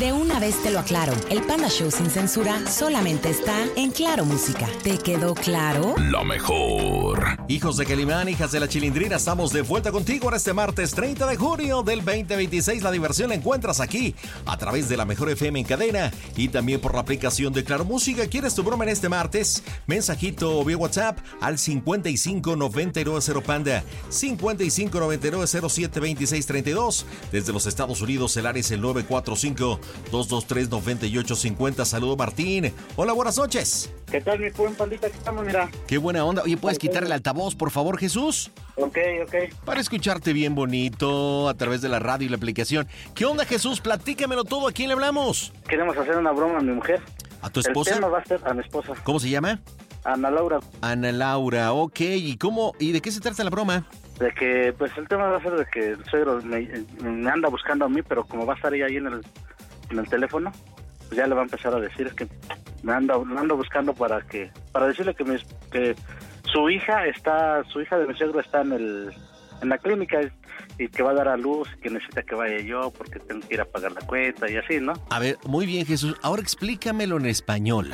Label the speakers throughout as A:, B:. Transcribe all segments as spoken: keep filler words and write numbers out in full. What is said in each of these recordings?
A: De una vez te lo aclaro, el Panda Show sin censura solamente está en Claro Música. ¿Te quedó claro?
B: La mejor. Hijos de Calimán, hijas de la Chilindrina, estamos de vuelta contigo en este martes treinta de junio del veinte veintiséis. La diversión la encuentras aquí a través de la mejor F M en cadena y también por la aplicación de Claro Música. ¿Quieres tu broma en este martes? Mensajito vía WhatsApp al cincuenta y cinco noventa y nueve cero Panda, cincuenta y cinco noventa y nueve cero siete veintiséis treinta y dos. Desde los Estados Unidos, el área es el nueve cuatro cinco dos dos tres nueve ocho cinco cero. Saludo Martín. Hola, buenas noches.
C: ¿Qué tal, mi buen pandita? ¿Qué estamos, mira?
B: Qué buena onda. Oye, ¿puedes quitar el altavoz, por favor, Jesús?
C: Ok, ok.
B: Para escucharte bien bonito a través de la radio y la aplicación. ¿Qué onda, Jesús? Platícamelo todo. ¿A quién le hablamos?
C: Queremos hacer una broma a mi mujer.
B: ¿A tu esposa?
C: El tema va a ser a mi esposa.
B: ¿Cómo se llama?
C: Ana Laura.
B: Ana Laura, ok. ¿Y cómo? ¿Y de qué se trata la broma?
C: De que, pues, el tema va a ser de que el suegro me, me anda buscando a mí, pero como va a estar ella ahí en el, en el teléfono, pues ya le va a empezar a decir que me anda, me anda buscando para que, para decirle que, me, que su hija está, su hija de mi suegro está en el, en la clínica y que va a dar a luz y que necesita que vaya yo porque tengo que ir a pagar la cuenta y así, ¿no?
B: A ver, muy bien, Jesús. Ahora explícamelo en español.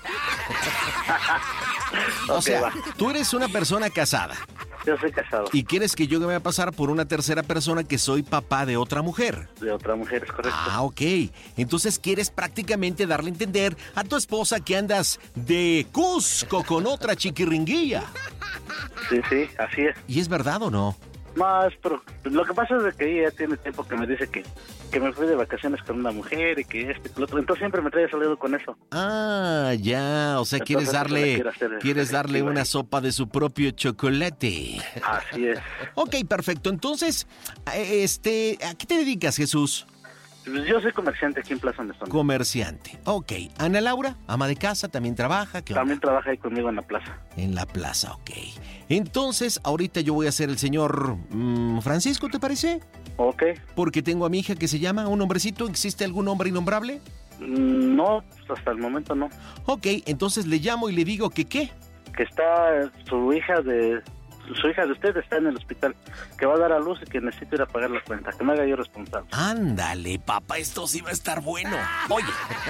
B: O
C: Okay,
B: sea,
C: va.
B: tú eres una persona casada.
C: Yo soy casado.
B: ¿Y quieres que yo me vaya a pasar por una tercera persona que soy papá de otra mujer?
C: De otra mujer, es correcto.
B: Ah, ok. Entonces quieres prácticamente darle a entender a tu esposa que andas de Cusco con otra chiquiringuilla.
C: Sí, sí, así es.
B: ¿Y es verdad o no?
C: No, es pero lo que pasa es de que ella tiene tiempo que me dice que, que me fui de vacaciones con una mujer y que este, que lo otro. Entonces siempre me trae salido con eso.
B: Ah, ya. O sea,
C: Entonces,
B: quieres darle,
C: quiero hacer
B: quieres darle
C: efectiva.
B: una sopa de su propio chocolate.
C: Así es.
B: Ok, perfecto. Entonces, este, ¿a qué te dedicas, Jesús?
C: Yo soy comerciante aquí en Plaza Mesón.
B: Comerciante. Ok. Ana Laura, ama de casa, también trabaja. ¿Qué
C: También
B: onda?
C: trabaja ahí conmigo en la plaza.
B: En la plaza, ok. Entonces, ahorita yo voy a ser el señor mmm, Francisco, ¿te parece?
C: Ok.
B: Porque tengo a mi hija que se llama, un hombrecito. ¿Existe algún hombre innombrable?
C: Mm, No, pues hasta el momento no.
B: Ok, entonces le llamo y le digo que qué.
C: Que está su hija de... Su hija de usted está en el hospital, que va a dar a luz y que necesito ir a pagar la cuenta, que me haga yo responsable.
B: Ándale, papá, esto sí va a estar bueno. Oye,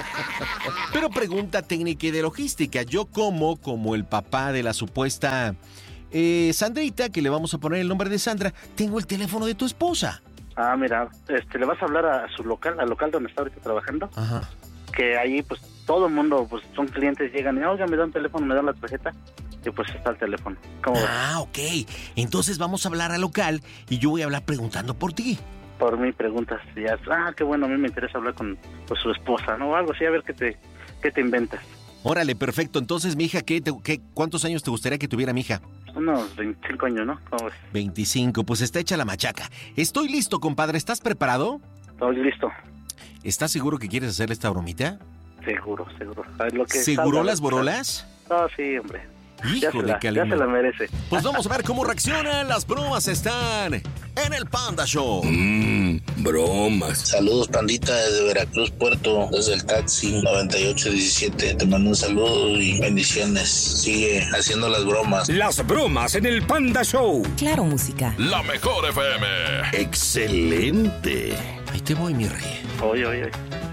B: pero pregunta técnica y de logística. Yo como, como el papá de la supuesta eh, Sandrita, que le vamos a poner el nombre de Sandra, tengo el teléfono de tu esposa.
C: Ah, mira, este, le vas a hablar a su local, al local donde está ahorita trabajando,
B: Ajá.
C: que ahí pues todo el mundo, pues son clientes, llegan y, oiga, me dan teléfono, me dan la tarjeta, y pues está el teléfono. ¿Cómo ves?
B: Ah, ok. Entonces vamos a hablar al local y yo voy a hablar preguntando por ti.
C: Por mí preguntas, y ya, ah, qué bueno, a mí me interesa hablar con pues, su esposa, ¿no? O algo así, a ver qué te, qué te inventas.
B: Órale, perfecto. Entonces, mi hija, ¿qué, te- qué, ¿cuántos años te gustaría que tuviera mi hija?
C: Unos veinticinco años, ¿no? ¿Cómo ves?
B: veinticinco, pues está hecha la machaca. Estoy listo, compadre. ¿Estás preparado?
C: Estoy listo.
B: ¿Estás seguro que quieres hacer esta bromita?
C: Seguro, seguro. A ver, lo que
B: ¿Seguro
C: salga,
B: las
C: ¿no?
B: borolas?
C: Ah, sí, hombre. Ya
B: Hijo
C: se,
B: de
C: la, ya
B: Calimán.
C: se la merece.
B: Pues vamos a ver cómo reaccionan. Las bromas están en el Panda Show.
D: Mmm, bromas.
E: Saludos, pandita, desde Veracruz, Puerto, desde el taxi noventa y ocho diecisiete. Te mando un saludo y bendiciones. Sigue haciendo las bromas.
D: Las bromas en el Panda Show.
A: Claro Música.
B: La mejor F M.
D: Excelente.
B: Ahí te voy, mi rey.
C: Oye, oye, oye.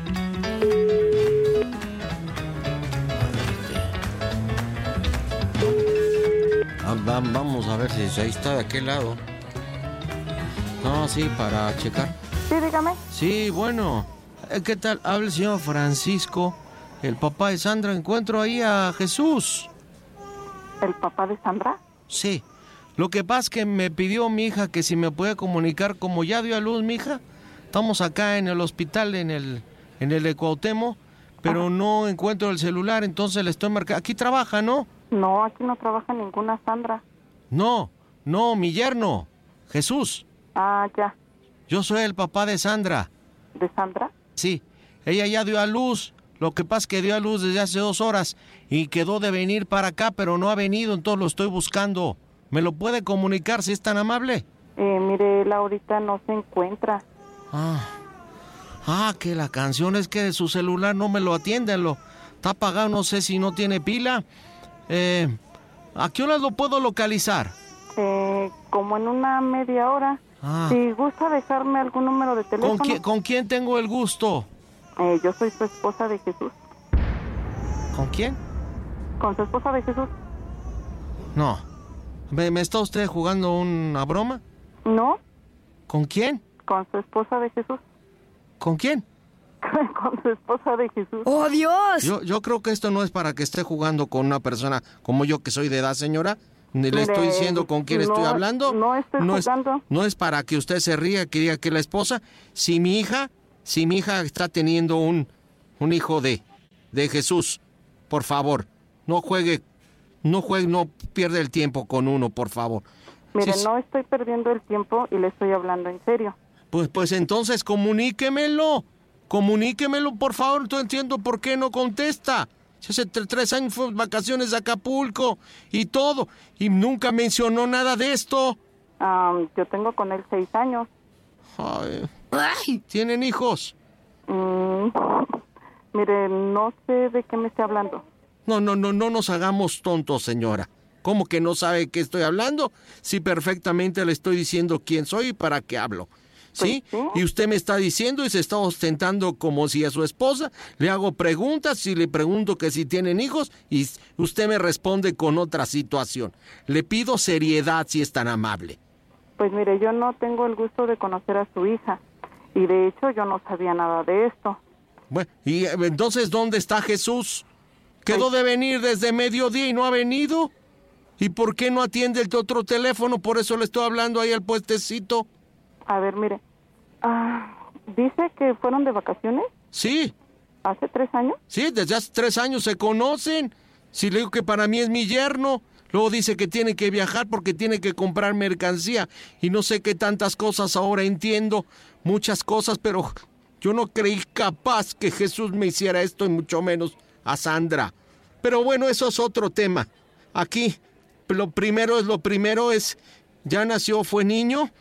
B: Ah, va- vamos a ver si ahí está de aquel lado. No, sí, para checar.
F: Sí, dígame.
B: Sí, bueno. Eh, ¿Qué tal? Habla el señor Francisco, el papá de Sandra. Encuentro ahí a Jesús.
F: ¿El papá de Sandra?
B: Sí. Lo que pasa es que me pidió mi hija que si me puede comunicar, como ya dio a luz mi hija. Estamos acá en el hospital, en el, en el de Cuauhtémoc, pero
F: Ajá.
B: no encuentro el celular, entonces le estoy marcando. Aquí trabaja, ¿no?
F: No, aquí no trabaja ninguna Sandra.
B: No, no, mi yerno, Jesús.
F: Ah, ya.
B: Yo soy el papá de Sandra.
F: ¿De Sandra?
B: Sí, ella ya dio a luz. Lo que pasa es que dio a luz desde hace dos horas y quedó de venir para acá, pero no ha venido, entonces lo estoy buscando. ¿Me lo puede comunicar si es tan amable?
F: Eh, mire, él ahorita no se encuentra.
B: Ah, ah, que la canción es que de su celular no me lo atienden, lo está apagado, no sé si no tiene pila. Eh, ¿a qué horas lo puedo localizar?
F: Eh, como en una media hora.
B: Ah.
F: Si gusta dejarme algún número de teléfono.
B: ¿Con quién, ¿Con quién tengo el gusto?
F: Eh, yo soy su esposa de Jesús.
G: ¿Con quién?
F: ¿Con su esposa de Jesús?
G: No. ¿Me, me está usted jugando una broma?
F: No,
G: ¿Con quién?
F: con su esposa de Jesús.
G: ¿Con quién?
F: Con su esposa de Jesús.
H: ¡Oh, Dios!
G: Yo, yo creo que esto no es para que esté jugando con una persona como yo que soy de edad, señora. Ni le
F: Mire,
G: estoy diciendo con quién
F: no,
G: estoy hablando.
F: no estoy
G: no es,
F: jugando.
G: no es para que usted se ría, que diga que es la esposa. Si mi hija, si mi hija está teniendo un, un hijo de, de Jesús, por favor, no juegue, no juegue, no pierda el tiempo con uno, por favor.
F: Mire,
G: Sí,
F: no estoy perdiendo el tiempo y le estoy hablando en serio.
G: Pues, pues entonces comuníquemelo, comuníquemelo, por favor. No entiendo por qué no contesta. Si hace tre- tres años fue vacaciones a Acapulco y todo, y nunca mencionó nada de esto.
F: Am, yo tengo con él seis años.
G: Ay,
H: ¡Ay!
G: ¿tienen hijos?
F: Mm, mire, no sé de qué me está hablando.
G: No, no, no, no nos hagamos tontos, señora. ¿Cómo que no sabe qué estoy hablando? Si perfectamente le estoy diciendo quién soy y para qué hablo. ¿Sí?
F: Pues sí.
G: Y usted me está diciendo y se está ostentando como si a su esposa le hago preguntas y le pregunto que si tienen hijos y usted me responde con otra situación. Le pido seriedad si es tan amable.
F: Pues mire, yo no tengo el gusto de conocer a su hija. Y de hecho yo no sabía nada de esto.
G: Bueno, y eh, entonces, ¿dónde está Jesús? Quedó de venir desde mediodía y no ha venido. ¿Y por qué no atiende el otro teléfono? Por eso le estoy hablando ahí al puestecito.
F: A ver, mire. Ah, dice que fueron de vacaciones
G: Sí,
F: hace tres años.
G: sí, desde hace tres años se conocen. Si le digo que para mí es mi yerno, luego dice que tiene que viajar porque tiene que comprar mercancía. Y no sé qué tantas cosas ahora entiendo, muchas cosas, pero yo no creí capaz que Jesús me hiciera esto y mucho menos a Sandra. Pero bueno, eso es otro tema. Aquí, lo primero es lo primero es, ya nació, fue niño,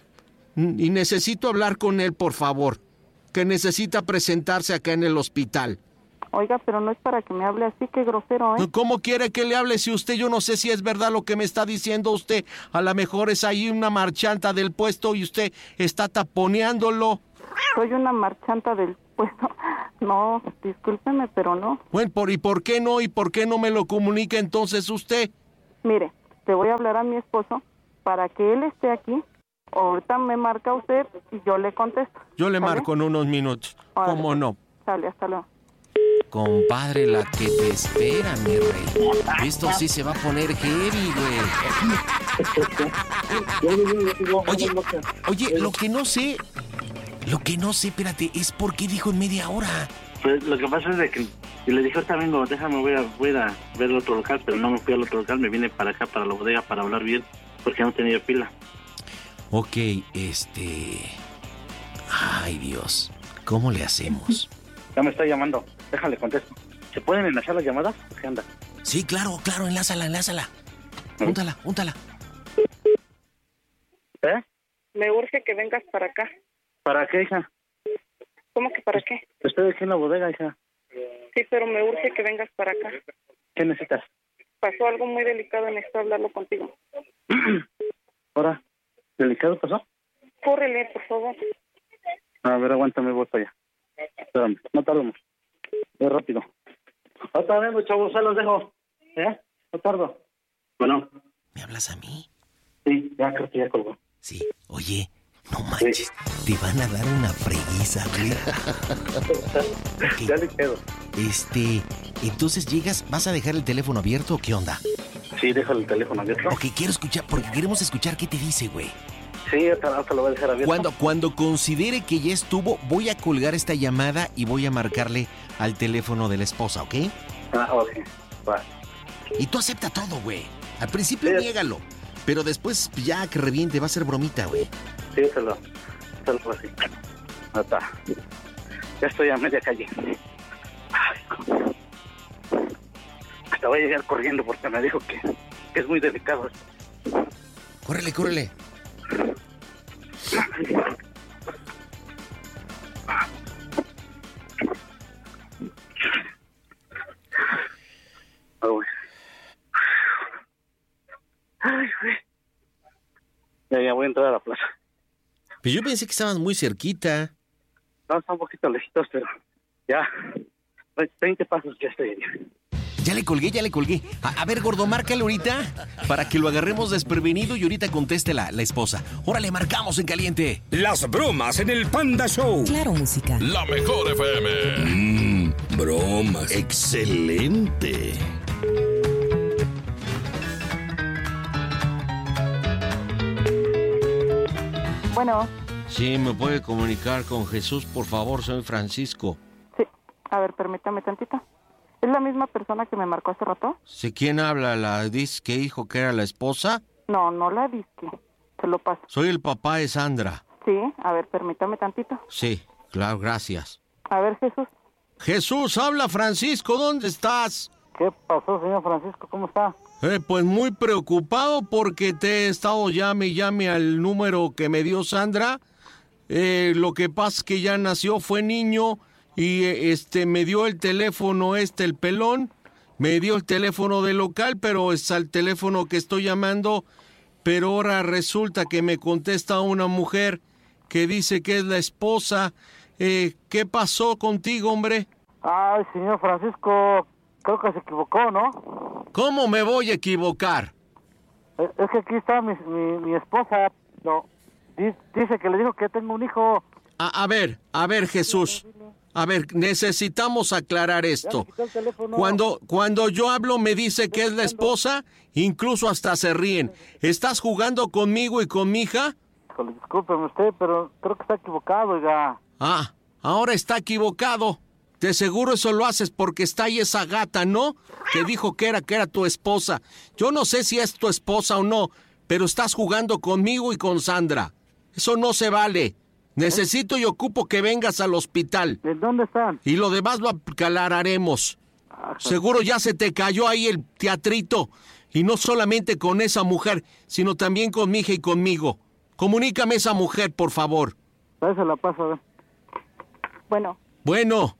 G: y necesito hablar con él, por favor, que necesita presentarse acá en el hospital.
F: Oiga, pero no es para que me hable así, qué grosero, ¿eh?
G: ¿Cómo quiere que le hable si usted, yo no sé si es verdad lo que me está diciendo usted? A lo mejor es ahí una marchanta del puesto y usted está taponeándolo.
F: Soy una marchanta del puesto. No, discúlpeme, pero no.
G: Bueno, ¿por, ¿y por qué no? ¿Y por qué no me lo comunica entonces usted?
F: Mire, te voy a hablar a mi esposo para que él esté aquí. Ahorita me marca usted y yo le contesto.
G: Yo le
F: ¿Sale?
G: marco en unos minutos.
F: Órale.
G: ¿Cómo no?
F: Sale, hasta luego.
G: Compadre, la que te espera, mi rey. Esto sí se va a poner heavy, güey. Oye, oye, lo que no sé, lo que no sé, espérate, es por qué dijo en media hora.
C: Pues lo que pasa es de que y le dije, ahorita vengo, déjame, voy a, voy a ver el otro local, pero no me fui al otro local, me vine para acá, para la bodega, para hablar bien, porque no tenía pila.
G: Ok, este... Ay, Dios, ¿cómo le hacemos?
C: Ya me está llamando, déjale, contesto. ¿Se pueden enlazar las llamadas? ¿Qué anda?
G: Sí, claro, claro, enlázala, enlázala. Júntala, júntala.
C: ¿Eh?
F: Me urge que vengas para acá.
C: ¿Para qué, hija?
F: ¿Cómo que para qué?
C: Estoy aquí en la bodega, hija.
F: Sí, pero me urge que vengas para acá.
C: ¿Qué necesitas?
F: Pasó algo muy delicado, necesito hablarlo contigo.
C: Ahora, ¿delicado pasó?
F: Córrele, por favor.
C: A ver, aguántame, voy para allá. Espérame, no tardamos. Voy rápido. Ahorita vengo, chavos, se los dejo. ¿Eh? No tardo. Bueno.
G: ¿Me hablas a mí?
C: Sí, ya creo que ya colgó.
G: Sí. Oye, no manches, te van a dar una freguiza, güey. Okay.
C: Ya le quedo.
G: Este, entonces llegas, ¿vas a dejar el teléfono abierto o qué onda?
C: Sí, dejo el teléfono abierto.
G: Ok, quiero escuchar, porque queremos escuchar qué te dice, güey.
C: Sí, hasta, hasta lo voy a dejar abierto.
G: Cuando, cuando considere que ya estuvo, voy a colgar esta llamada y voy a marcarle al teléfono de la esposa, ¿ok?
C: Ah, ok. Va.
G: Y tú acepta todo, güey. Al principio
C: Sí.
G: niégalo, pero después ya que reviente va a ser bromita, güey.
C: Sí, se lo, se lo así. Ahí está. Ya estoy a media calle. Ay, hasta voy a llegar corriendo porque me dijo que, que es muy delicado.
G: Córrele, córrele.
C: Oh, ay, güey. Ya, ya voy a entrar a la plaza.
G: Pues yo pensé que estabas muy cerquita.
C: No, está un poquito lejitos, pero Ya, veinte pasos, ya estoy.
B: Ya le colgué, ya le colgué. A, a ver, gordo, márcale ahorita para que lo agarremos desprevenido y ahorita conteste la, la esposa. Órale, marcamos en caliente.
D: Las bromas en el Panda Show.
A: Claro, música.
H: La mejor F M.
D: Mmm, bromas.
H: Excelente.
F: Bueno,
G: Sí, ¿me puede comunicar con Jesús, por favor? Soy Francisco.
F: sí. A ver, permítame tantito. ¿Es la misma persona que me marcó hace rato?
G: ¿Sí, quién habla? ¿La dice que dijo que era la esposa?
F: No, no la disque. Se lo paso.
G: Soy el papá de Sandra.
F: Sí, a ver, permítame tantito.
G: Sí, claro, gracias.
F: A ver, Jesús.
G: Jesús, habla Francisco, ¿dónde estás?
C: ¿Qué pasó, señor Francisco? ¿Cómo está?
G: Eh, pues muy preocupado porque te he estado llame y llame al número que me dio Sandra. Eh, lo que pasa es que ya nació, fue niño y eh, este me dio el teléfono este, el pelón. Me dio el teléfono del local, pero es al teléfono que estoy llamando. Pero ahora resulta que me contesta una mujer que dice que es la esposa. Eh, ¿Qué pasó contigo, hombre?
C: Ay, señor Francisco, creo que se equivocó, ¿no?
G: ¿Cómo me voy a equivocar?
C: Es es que aquí está mi, mi, mi esposa. No, di- dice que le dijo que tengo un hijo.
G: A, a ver, a ver, Jesús. A ver, necesitamos aclarar esto.
C: quitó el teléfono.
G: Cuando, cuando yo hablo me dice que es la esposa, incluso hasta se ríen. ¿Estás jugando conmigo y con mi hija?
C: Híjole, discúlpeme usted, pero creo que está equivocado, oiga.
G: Ah, ahora está equivocado. De seguro eso lo haces porque está ahí esa gata, ¿no? Que dijo que era, que era tu esposa. Yo no sé si es tu esposa o no, pero estás jugando conmigo y con Sandra. Eso no se vale. Necesito y ocupo que vengas al hospital.
C: ¿En dónde están?
G: Y lo demás lo aclararemos. Seguro ya se te cayó ahí el teatrito. Y no solamente con esa mujer, sino también con mi hija y conmigo. Comunícame esa mujer, por favor.
C: A eso la paso, a ver.
F: Bueno,
G: Bueno,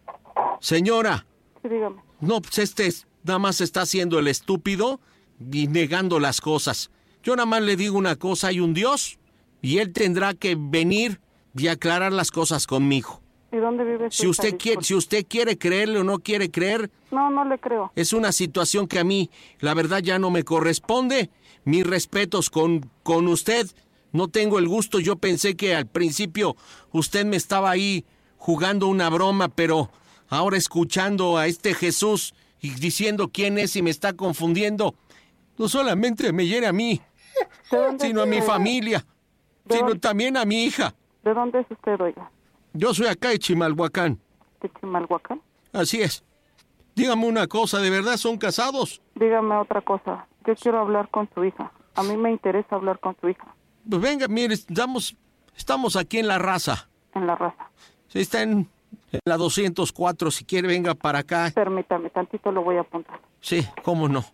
G: señora,
F: sí, dígame.
G: no, pues este es- nada más está haciendo el estúpido y negando las cosas. Yo nada más le digo una cosa, hay un Dios y Él tendrá que venir y aclarar las cosas conmigo.
F: ¿Y dónde vive su
G: Si
F: hija?
G: usted quiere,
F: Disculpe.
G: si usted quiere creerle o no quiere creer,
F: No, no le creo.
G: es una situación que a mí, la verdad, ya no me corresponde. Mis respetos con, con usted. No tengo el gusto. Yo pensé que al principio usted me estaba ahí jugando una broma, pero ahora escuchando a este Jesús y diciendo quién es y me está confundiendo, no solamente me hiere a mí,
F: ¿De dónde
G: sino a
F: es
G: mi
F: usted?
G: familia,
F: ¿De
G: sino
F: dónde?
G: también a mi hija.
F: ¿De dónde es usted, oiga?
G: Yo soy acá de Chimalhuacán.
F: ¿De Chimalhuacán?
G: Así es. Dígame una cosa, ¿de verdad son casados?
F: Dígame otra cosa. Yo quiero hablar con su hija. A mí me interesa hablar con su hija.
G: Pues venga, mire, estamos, estamos aquí en La Raza.
F: En la raza.
G: Sí, está en, en la doscientos cuatro, si quiere venga para acá.
F: Permítame, tantito lo voy a apuntar.
G: Sí, cómo no.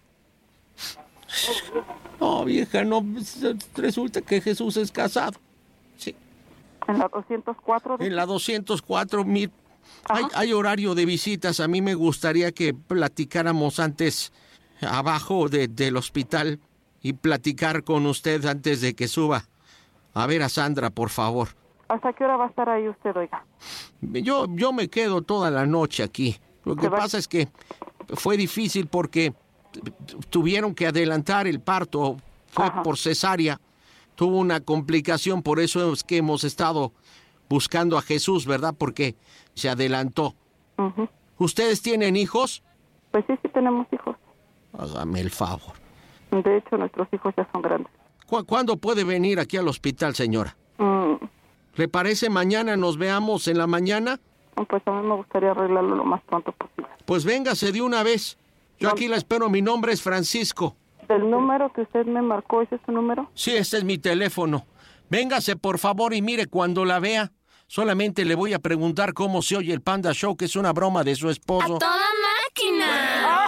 G: No, vieja, no, resulta que Jesús es casado. Sí,
F: En la doscientos cuatro.
G: en la doscientos cuatro, mil. Hay, hay horario de visitas, a mí me gustaría que platicáramos antes abajo de, del hospital y platicar con usted antes de que suba a ver a Sandra, por favor.
F: ¿Hasta qué hora va a estar ahí usted, oiga?
G: Yo, yo me quedo toda la noche aquí. Lo que
F: ¿Se va?
G: pasa es que fue difícil porque tuvieron que adelantar el parto. Fue
F: Ajá.
G: por cesárea. Tuvo una complicación, por eso es que hemos estado buscando a Jesús, ¿verdad? Porque se adelantó.
F: Ujú.
G: ¿Ustedes tienen hijos?
F: Pues sí, sí tenemos hijos.
G: Hágame el favor.
F: De hecho, nuestros hijos ya son grandes.
G: ¿Cu- ¿Cuándo puede venir aquí al hospital, señora?
F: Mm,
G: ¿Le parece mañana nos veamos en la mañana?
F: pues a mí me gustaría arreglarlo lo más pronto posible.
G: Pues véngase de una vez. Yo
F: No.
G: aquí la espero. Mi nombre es Francisco.
F: ¿El número que usted me marcó, ese es su número?
G: Sí, este es mi teléfono. Véngase, por favor, y mire, cuando la vea, solamente le voy a preguntar cómo se oye el Panda Show, que es una broma de su esposo.
I: ¡A toda máquina!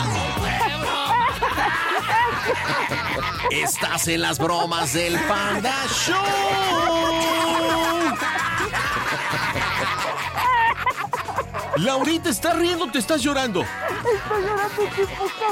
B: Estás en las bromas del Panda Show.
G: Laurita, ¿estás riendo o te estás llorando?
F: Estoy llorando de poca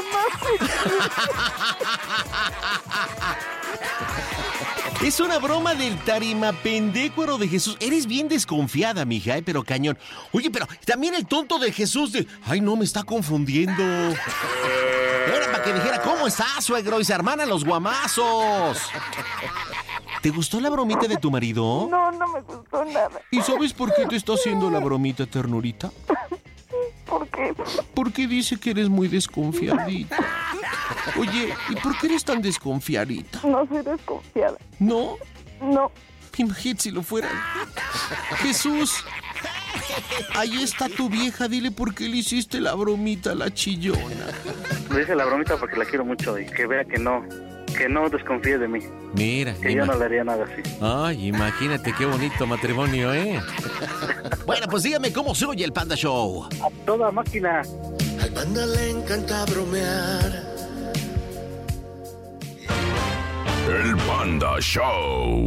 F: más.
G: Es una broma del tarimapendécuaro de Jesús. Eres bien desconfiada, mija, ¿eh? Pero cañón. Oye, pero también el tonto de Jesús de... Ay, no, me está confundiendo. Era para que dijera, ¿cómo estás, suegro? Y se armaran los guamazos. ¿Te gustó la bromita de tu marido?
F: No, no me gustó nada.
G: ¿Y sabes por qué te está haciendo la bromita, ternurita?
F: ¿Por qué?
G: Porque dice que eres muy desconfiadita. Oye, ¿y por qué eres tan desconfiadita?
F: No soy desconfiada.
G: ¿No?
F: No.
G: Imagínate si lo fueran. Jesús, ahí está tu vieja. Dile por qué le hiciste la bromita a la chillona.
C: Le hice la bromita porque la quiero mucho y que vea que no, que no desconfíe de mí.
G: Mira.
C: Que yo no le haría nada así.
G: Ay, imagínate qué bonito matrimonio, ¿eh? Bueno, pues dígame cómo se oye el Panda Show.
C: A toda máquina.
J: Al Panda le encanta bromear.
H: El Panda Show.